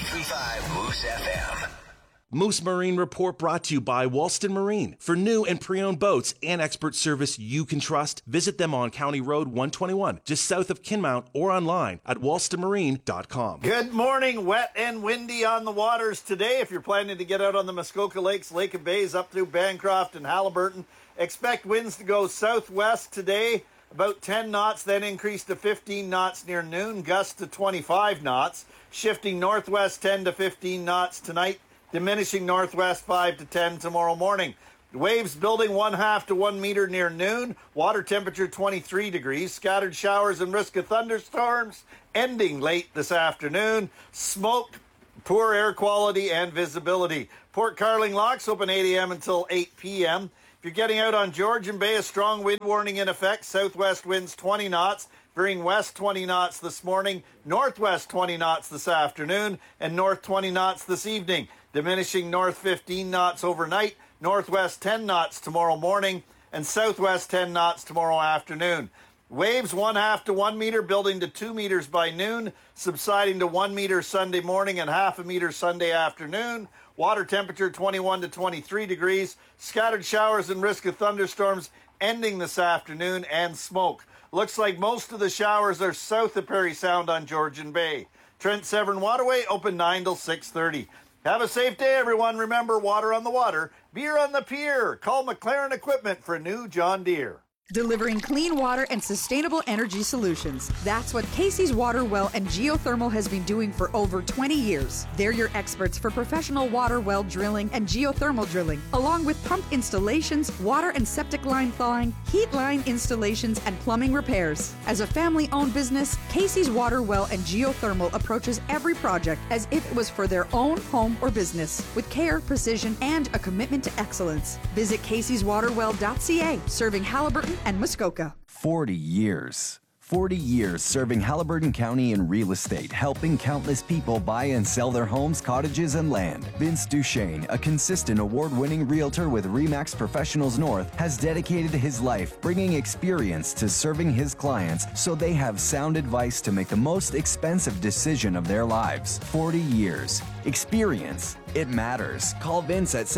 93.5 Moose FM. Moose Marine Report brought to you by Walston Marine. For new and pre-owned boats and expert service you can trust, visit them on County Road 121, just south of Kinmount, or online at walstonmarine.com. Good morning. Wet and windy on the waters today. If you're planning to get out on the Muskoka Lakes, Lake and Bays up through Bancroft and Haliburton, expect winds to go southwest today, about 10 knots, then increase to 15 knots near noon, gusts to 25 knots, shifting northwest 10 to 15 knots tonight, diminishing northwest 5 to 10 tomorrow morning. Waves building 1/2 to 1 meter near noon. Water temperature 23 degrees. Scattered showers and risk of thunderstorms ending late this afternoon. Smoke, poor air quality and visibility. Port Carling locks open 8 a.m. until 8 p.m. If you're getting out on Georgian Bay, a strong wind warning in effect. Southwest winds 20 knots. Veering west 20 knots this morning, northwest 20 knots this afternoon, and north 20 knots this evening. Diminishing north 15 knots overnight, northwest 10 knots tomorrow morning, and southwest 10 knots tomorrow afternoon. Waves 1/2 to 1 meter, building to 2 meters by noon, subsiding to 1 meter Sunday morning and 1/2 meter Sunday afternoon. Water temperature 21 to 23 degrees. Scattered showers and risk of thunderstorms ending this afternoon, and smoke. Looks like most of the showers are south of Parry Sound on Georgian Bay. Trent Severn Waterway open 9 till 6:30. Have a safe day, everyone. Remember, water on the water, beer on the pier. Call McLaren Equipment for new John Deere. Delivering clean water and sustainable energy solutions. That's what Casey's Water Well and Geothermal has been doing for over 20 years. They're your experts for professional water well drilling and geothermal drilling, along with pump installations, water and septic line thawing, heat line installations, and plumbing repairs. As a family-owned business, Casey's Water Well and Geothermal approaches every project as if it was for their own home or business, with care, precision, and a commitment to excellence. Visit caseyswaterwell.ca, serving Haliburton and Muskoka. 40 years. 40 years serving Haliburton County in real estate, helping countless people buy and sell their homes, cottages, and land. Vince Duchesne, a consistent award-winning realtor with RE/MAX Professionals North, has dedicated his life bringing experience to serving his clients so they have sound advice to make the most expensive decision of their lives. 40 years. Experience. It matters. Call Vince at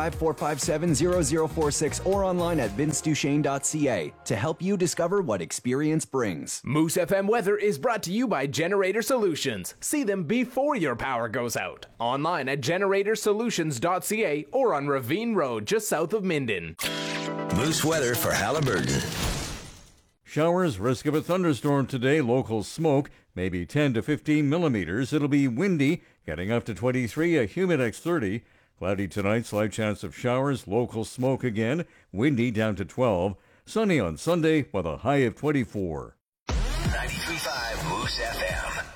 705-457-0046 or online at vinceduchesne.ca to help you discover what experience brings. Moose FM weather is brought to you by Generator Solutions. See them before your power goes out. Online at generatorsolutions.ca or on Ravine Road just south of Minden. Moose weather for Haliburton. Showers, risk of a thunderstorm today, local smoke, maybe 10 to 15 millimeters. It'll be windy, getting up to 23, a humidex 30. Cloudy tonight, slight chance of showers, local smoke again, windy down to 12. Sunny on Sunday with a high of 24. 93.5 Moose FM.